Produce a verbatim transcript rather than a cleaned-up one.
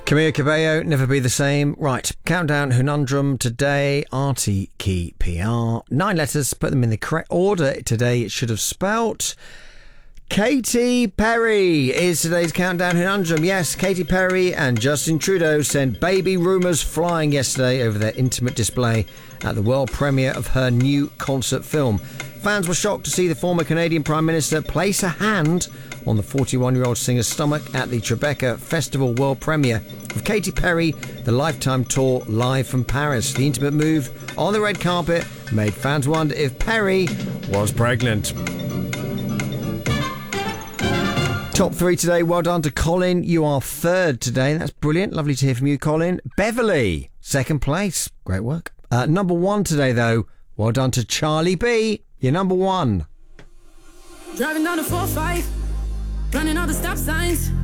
Camila Cabello, Never Be the Same. Right, Countdown Conundrum today, R T Key P R. Nine letters, put them in the correct order. Today it should have spelt Katy Perry is today's Countdown Conundrum. Yes, Katy Perry and Justin Trudeau sent baby rumours flying yesterday over their intimate display at the world premiere of her new concert film. Fans were shocked to see the former Canadian Prime Minister place a hand on the forty-one-year-old singer's stomach at the Tribeca Festival world premiere of Katy Perry, the Lifetime Tour live from Paris. The intimate move on the red carpet made fans wonder if Perry was pregnant. Top three today. Well done to Colin. You are third today. That's brilliant. Lovely to hear from you, Colin. Beverly, second place. Great work. Uh, number one today, though. Well done to Charlie B. You're number one. Driving down the four five, running all the stop signs.